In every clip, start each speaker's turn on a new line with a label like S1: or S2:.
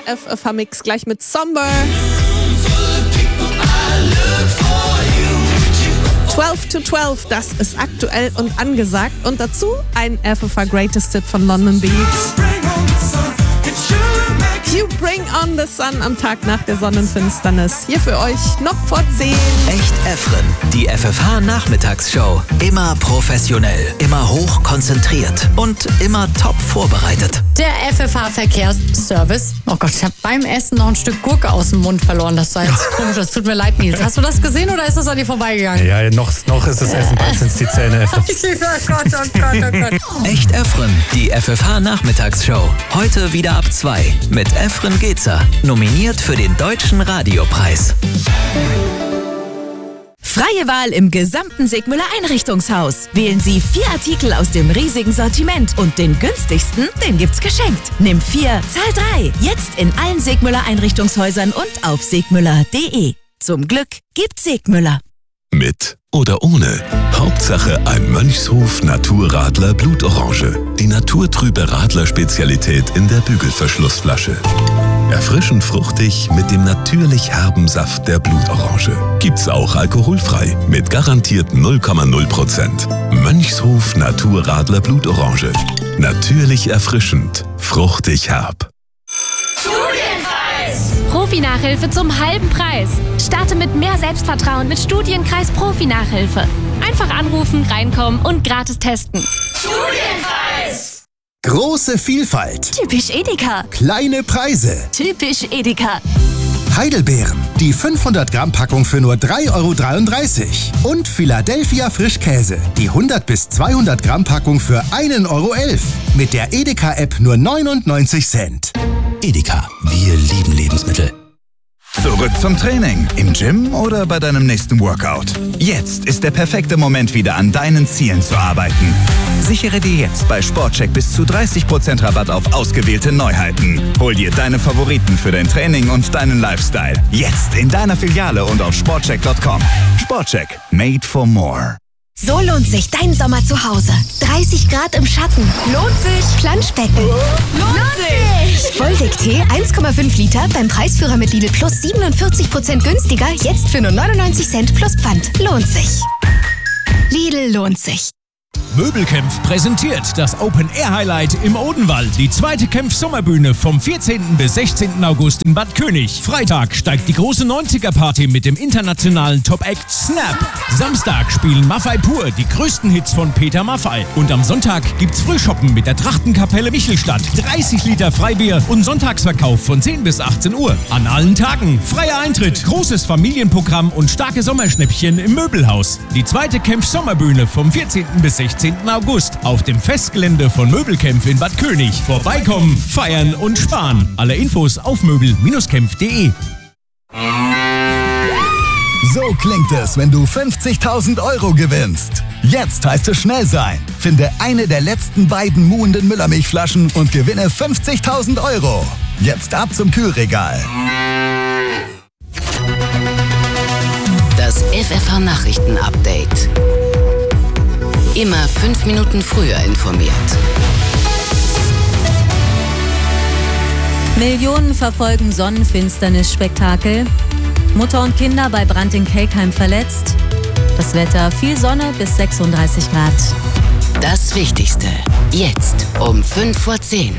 S1: Der FFH-Mix gleich mit Somber. 12 to 12, das ist aktuell und angesagt. Und dazu ein FFH Greatest Hit von London Beats. You Bring on the Sun am Tag nach der Sonnenfinsternis. Hier für euch noch vor 10.
S2: Echt Efren, die FFH Nachmittagsshow. Immer professionell, immer hoch konzentriert und immer top vorbereitet.
S3: Der FFH Verkehrsservice. Oh Gott, ich habe beim Essen noch ein Stück Gurke aus dem Mund verloren. Das war jetzt komisch, das tut mir leid, Nils. Hast du das gesehen oder ist das an dir vorbeigegangen?
S4: Ja, noch ist das Essen, bald sind die Zähne.
S3: Oh Gott, oh Gott, oh Gott.
S2: Echt Efren, die FFH Nachmittagsshow. Heute wieder ab 2 mit Efren Gezer, nominiert für den Deutschen Radiopreis.
S5: Freie Wahl im gesamten Segmüller Einrichtungshaus. Wählen Sie 4 Artikel aus dem riesigen Sortiment und den günstigsten, den gibt's geschenkt. Nimm 4, zahl 3. Jetzt in allen Segmüller Einrichtungshäusern und auf segmüller.de. Zum Glück gibt's Segmüller.
S6: Mit oder ohne. Hauptsache ein Mönchshof Naturradler Blutorange. Die naturtrübe Radler-Spezialität in der Bügelverschlussflasche. Erfrischend fruchtig mit dem natürlich herben Saft der Blutorange. Gibt's auch alkoholfrei mit garantiert 0,0%. Mönchshof Naturradler Blutorange. Natürlich erfrischend, fruchtig herb.
S7: Profi-Nachhilfe zum halben Preis. Starte mit mehr Selbstvertrauen mit Studienkreis Profi-Nachhilfe. Einfach anrufen, reinkommen und gratis testen.
S8: Studienpreis! Große Vielfalt.
S5: Typisch Edeka.
S8: Kleine Preise.
S5: Typisch Edeka.
S8: Heidelbeeren. Die 500 Gramm Packung für nur 3,33 €. Und Philadelphia Frischkäse. Die 100 bis 200 Gramm Packung für 1,11 € Mit der Edeka-App nur 99 Cent.
S9: Edeka, wir lieben Lebensmittel.
S10: Zurück zum Training. Im Gym oder bei deinem nächsten Workout. Jetzt ist der perfekte Moment, wieder an deinen Zielen zu arbeiten. Sichere dir jetzt bei Sportcheck bis zu 30% Rabatt auf ausgewählte Neuheiten. Hol dir deine Favoriten für dein Training und deinen Lifestyle. Jetzt in deiner Filiale und auf sportcheck.com. Sportcheck. Made for more.
S11: So lohnt sich dein Sommer zu Hause. 30 Grad im Schatten. Lohnt sich. Planschbecken. Lohnt sich. Volldeck-Tee 1,5 Liter beim Preisführer mit Lidl Plus 47% günstiger. Jetzt für nur 99 Cent plus Pfand. Lohnt sich. Lidl lohnt sich.
S12: Möbelkämpf präsentiert das Open-Air-Highlight im Odenwald. Die zweite Kämpf-Sommerbühne vom 14. bis 16. August in Bad König. Freitag steigt die große 90er-Party mit dem internationalen Top-Act Snap. Samstag spielen Maffei Pur die größten Hits von Peter Maffei. Und am Sonntag gibt's Frühshoppen mit der Trachtenkapelle Michelstadt. 30 Liter Freibier und Sonntagsverkauf von 10 bis 18 Uhr. An allen Tagen freier Eintritt, großes Familienprogramm und starke Sommerschnäppchen im Möbelhaus. Die zweite Kämpf-Sommerbühne vom 14. bis 16. August auf dem Festgelände von Möbelkämpf in Bad König. Vorbeikommen, feiern und sparen. Alle Infos auf möbel-kämpf.de.
S10: So klingt es, wenn du 50.000 € gewinnst. Jetzt heißt es schnell sein. Finde eine der letzten beiden muhenden Müllermilchflaschen und gewinne 50.000 €. Jetzt ab zum Kühlregal.
S13: Das FFH Nachrichten-Update. Immer 5 Minuten früher informiert.
S14: Millionen verfolgen Sonnenfinsternis-Spektakel. Mutter und Kinder bei Brand in Kelkheim verletzt. Das Wetter, viel Sonne bis 36 Grad.
S13: Das Wichtigste. Jetzt um 5:10 Uhr.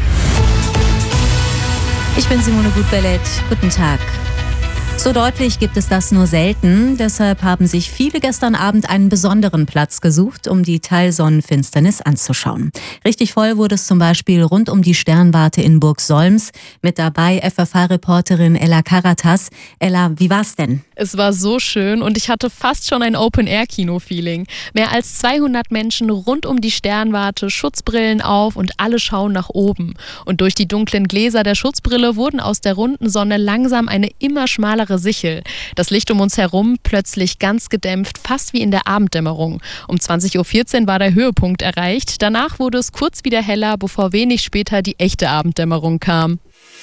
S14: Ich bin Simone Gutbellet. Guten Tag. So deutlich gibt es das nur selten. Deshalb haben sich viele gestern Abend einen besonderen Platz gesucht, um die Teilsonnenfinsternis anzuschauen. Richtig voll wurde es zum Beispiel rund um die Sternwarte in Burg Solms. Mit dabei FFH-Reporterin Ella Karatas. Ella, wie war's denn?
S15: Es war so schön und ich hatte fast schon ein Open-Air-Kino-Feeling. Mehr als 200 Menschen rund um die Sternwarte, Schutzbrillen auf und alle schauen nach oben. Und durch die dunklen Gläser der Schutzbrille wurden aus der runden Sonne langsam eine immer schmalere Sichel. Das Licht um uns herum plötzlich ganz gedämpft, fast wie in der Abenddämmerung. Um 20:14 Uhr war der Höhepunkt erreicht. Danach wurde es kurz wieder heller, bevor wenig später die echte Abenddämmerung kam.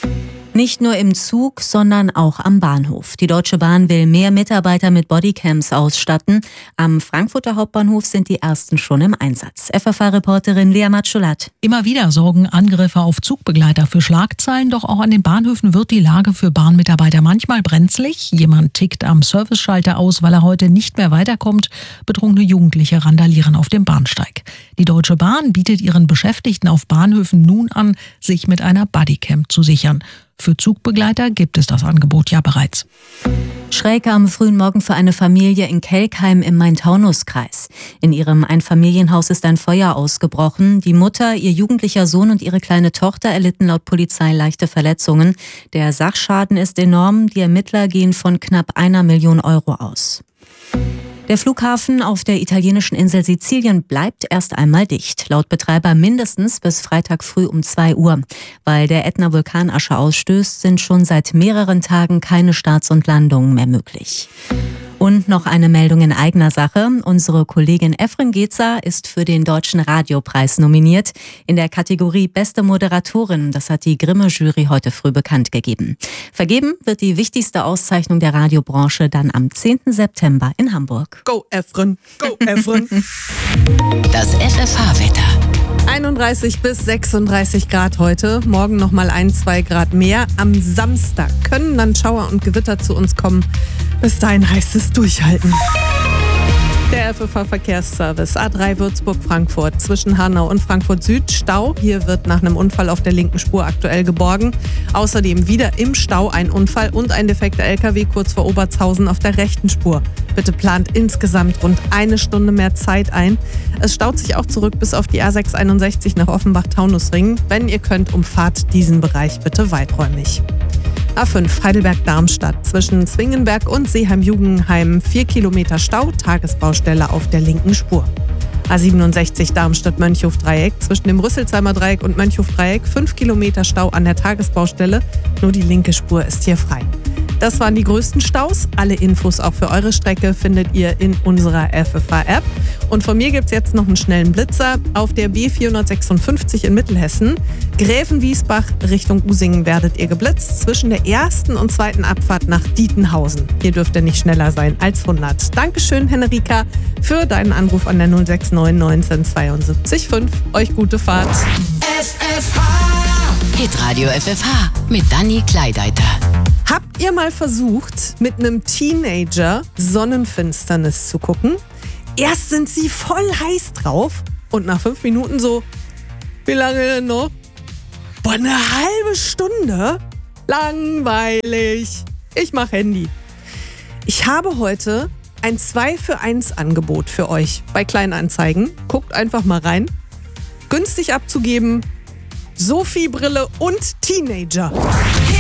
S14: Nicht nur im Zug, sondern auch am Bahnhof. Die Deutsche Bahn will mehr Mitarbeiter mit Bodycams ausstatten. Am Frankfurter Hauptbahnhof sind die ersten schon im Einsatz. FFH-Reporterin Lea Matschulat.
S16: Immer wieder sorgen Angriffe auf Zugbegleiter für Schlagzeilen, doch auch an den Bahnhöfen wird die Lage für Bahnmitarbeiter manchmal brenzlig. Jemand tickt am Serviceschalter aus, weil er heute nicht mehr weiterkommt. Betrunkene Jugendliche randalieren auf dem Bahnsteig. Die Deutsche Bahn bietet ihren Beschäftigten auf Bahnhöfen nun an, sich mit einer Bodycam zu sichern. Für Zugbegleiter gibt es das Angebot ja bereits.
S14: Schräg am frühen Morgen für eine Familie in Kelkheim im Main-Taunus-Kreis. In ihrem Einfamilienhaus ist ein Feuer ausgebrochen. Die Mutter, ihr jugendlicher Sohn und ihre kleine Tochter erlitten laut Polizei leichte Verletzungen. Der Sachschaden ist enorm. Die Ermittler gehen von knapp 1 Million Euro aus. Der Flughafen auf der italienischen Insel Sizilien bleibt erst einmal dicht. Laut Betreiber mindestens bis Freitag früh um 2 Uhr. Weil der Ätna Vulkanasche ausstößt, sind schon seit mehreren Tagen keine Starts und Landungen mehr möglich. Und noch eine Meldung in eigener Sache. Unsere Kollegin Efren Gezer ist für den Deutschen Radiopreis nominiert. In der Kategorie Beste Moderatorin. Das hat die Grimme-Jury heute früh bekannt gegeben. Vergeben wird die wichtigste Auszeichnung der Radiobranche dann am 10. September in Hamburg.
S1: Go Efren, go Efren.
S13: Das FFH-Wetter.
S1: 31 bis 36 Grad heute, morgen nochmal 1-2 Grad mehr. Am Samstag können dann Schauer und Gewitter zu uns kommen. Bis dahin heißt es durchhalten. Der FFH-Verkehrsservice A3 Würzburg-Frankfurt zwischen Hanau und Frankfurt Süd Stau. Hier wird nach einem Unfall auf der linken Spur aktuell geborgen. Außerdem wieder im Stau ein Unfall und ein defekter LKW kurz vor Obertshausen auf der rechten Spur. Bitte plant insgesamt rund 1 Stunde mehr Zeit ein. Es staut sich auch zurück bis auf die A661 nach Offenbach-Taunusring. Wenn ihr könnt, umfahrt diesen Bereich bitte weiträumig. A5 Heidelberg-Darmstadt zwischen Zwingenberg und Seeheim-Jugenheim 4 Kilometer Stau, Tagesbaustelle auf der linken Spur. A67 Darmstadt-Mönchhof-Dreieck zwischen dem Rüsselsheimer Dreieck und Mönchhof-Dreieck 5 Kilometer Stau an der Tagesbaustelle, nur die linke Spur ist hier frei. Das waren die größten Staus. Alle Infos auch für eure Strecke findet ihr in unserer FFH-App. Und von mir gibt es jetzt noch einen schnellen Blitzer. Auf der B456 in Mittelhessen, Gräfenwiesbach Richtung Usingen werdet ihr geblitzt. Zwischen der ersten und zweiten Abfahrt nach Dietenhausen. Hier dürft ihr nicht schneller sein als 100. Dankeschön, Henrika, für deinen Anruf an der 069 19 72 5. Euch gute Fahrt.
S13: FFH. Hitradio FFH mit Dani Kleideiter.
S1: Habt ihr mal versucht, mit einem Teenager Sonnenfinsternis zu gucken? Erst sind sie voll heiß drauf und nach 5 Minuten so, wie lange denn noch? Boah, 1 halbe Stunde? Langweilig. Ich mach Handy. Ich habe heute ein 2-für-1-Angebot für euch bei Kleinanzeigen. Guckt einfach mal rein. Günstig abzugeben, Sophie-Brille und Teenager.